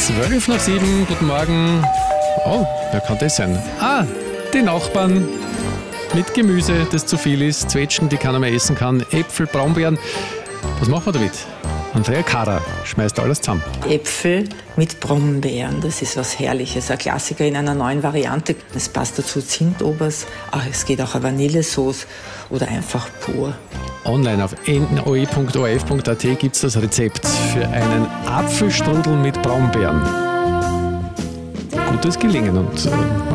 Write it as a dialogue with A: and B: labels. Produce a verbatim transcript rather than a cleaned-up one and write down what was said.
A: Zwölf nach sieben, guten Morgen. Oh, wer kann das sein? Ah, die Nachbarn mit Gemüse, das zu viel ist, Zwetschgen, die keiner mehr essen kann, Äpfel, Brombeeren. Was machen wir damit? Andrea Kara schmeißt alles zusammen.
B: Äpfel mit Brombeeren, das ist was Herrliches. Ein Klassiker in einer neuen Variante. Es passt dazu Zimtobers, ach, es geht auch eine Vanillesauce oder einfach pur.
A: Online auf n o e punkt o r f punkt a t gibt es das Rezept für einen Apfelstrudel mit Brombeeren. Gutes Gelingen und äh,